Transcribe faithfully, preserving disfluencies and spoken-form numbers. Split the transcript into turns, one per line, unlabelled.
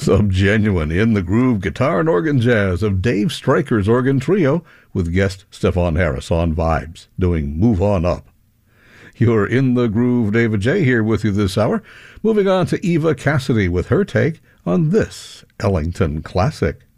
Some genuine in the groove guitar and organ jazz of Dave Stryker's Organ Trio with guest Stefan Harris on vibes, doing Move On Up. You're in the groove. David J. here with you this hour. Moving on to Eva Cassidy with her take on this Ellington classic.